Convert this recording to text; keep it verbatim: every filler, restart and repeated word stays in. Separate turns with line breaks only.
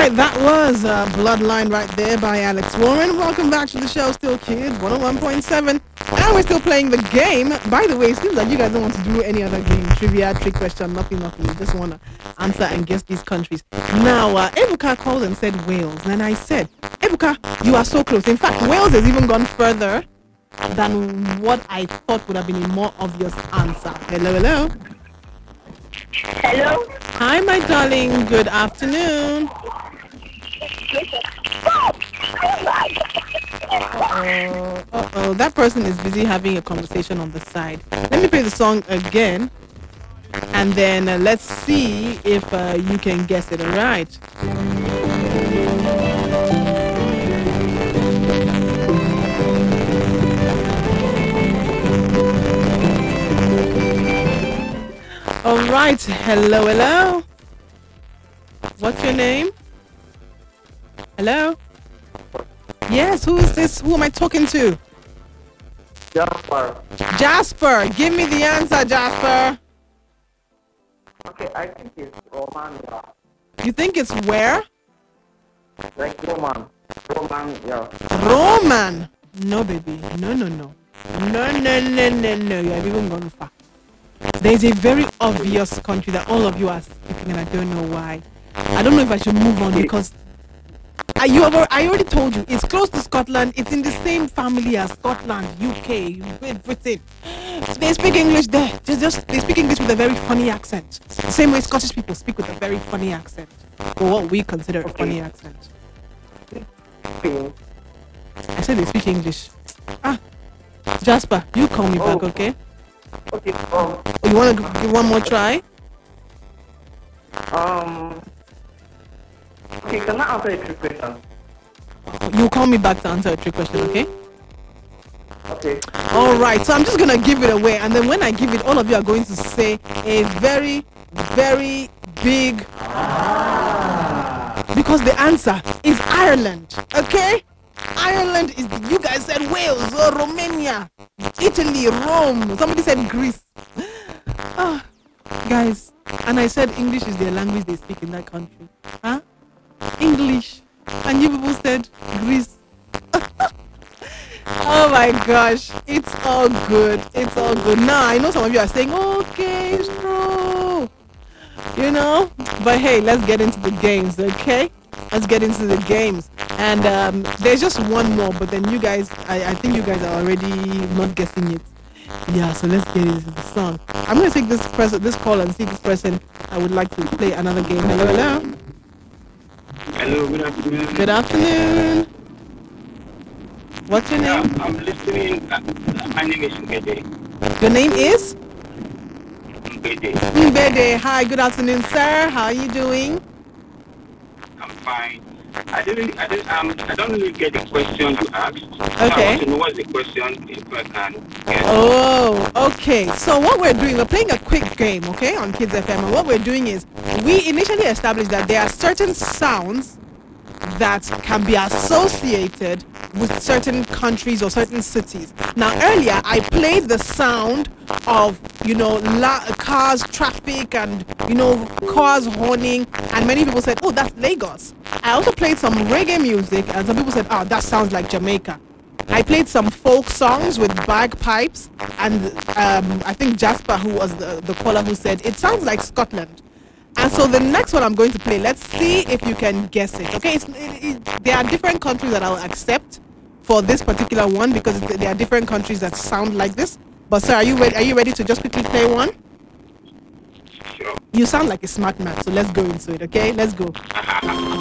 right, that was uh, Bloodline right there by Alex Warren. Welcome back to the show, Still Kids one oh one point seven. And we're still playing the game. By the way, it seems like you guys don't want to do any other game. Trivia, trick question, nothing, nothing. You just want to answer and guess these countries. Now, uh, Ebuka called and said Wales. And I said, Ebuka, you are so close. In fact, Wales has even gone further than what I thought would have been a more obvious answer. Hello, hello.
Hello.
Hi, my darling. Good afternoon. Uh-oh. Uh-oh. That person is busy having a conversation on the side. Let me play the song again. And then uh, let's see if uh, you can guess it. All right. All right. Hello, hello. What's your name? Hello? Yes, who is this? Who am I talking to?
Jasper.
Jasper. Give me the answer, Jasper.
Okay, I think it's Romania.
You think it's where?
Like Roman. Roman, yeah.
Roman. No, baby. No, no, no. No, no, no, no, no. You have even gone far. There's a very obvious country that all of you are speaking, and I don't know why. I don't know if I should move on because I, you have, I already told you it's close to Scotland. It's in the same family as Scotland, U K, Great Britain. They speak English there. Just, just they speak English with a very funny accent. The same way Scottish people speak with a very funny accent, or what we consider a funny accent.
Spain.
I said they speak English. Ah, Jasper, you call me back,
Oh.
okay?
Okay, um,
You want to give one more try?
um, okay, can I answer a trick question?
You call me back to answer a trick question, okay?
Okay.
All right, so I'm just gonna give it away, and then when I give it, all of you are going to say a very, very big, because the answer is Ireland. Okay, Ireland is. You guys said Wales, or Romania, Italy, Rome. Somebody said Greece. Ah, guys, and I said English is their language they speak in that country. Huh? English, and you people said Greece. Oh my gosh, it's all good. It's all good. Now I know some of you are saying, okay, it's true. You know? But hey, let's get into the games, okay? Let's get into the games. And um, there's just one more, but then you guys, I, I think you guys are already not guessing it. Yeah, so let's get into the song. I'm going to take this person, this call and see this person I would like to play another game. Hello, hello.
Hello, good afternoon.
Good afternoon. What's your
Yeah,
name?
I'm listening. Uh, my name is Mbede.
Your name is?
Mbede.
Mbede. Hi, good afternoon, sir. How are you doing?
I'm fine. I didn't. I didn't. Um. I don't really get the question you asked. So
Okay.
I want to know what's the question if I can get.
Oh, okay. So what we're doing, we're playing a quick game, okay, on Kids F M. And what we're doing is we initially established that there are certain sounds that can be associated with certain countries or certain cities. Now, earlier I played the sound of, you know, la- cars, traffic, and, you know, cars horning, and many people said, oh, that's Lagos. I also played some reggae music, and some people said, oh, that sounds like Jamaica. I played some folk songs with bagpipes, and um, I think Jasper, who was the, the caller, who said, it sounds like Scotland. And so the next one I'm going to play, let's see if you can guess it. Okay, it's, it, it, there are different countries that I'll accept for this particular one because there are different countries that sound like this. But sir, are you ready? Are you ready to just quickly play one?
Sure.
You sound like a smart man, so let's go into it. Okay, let's go.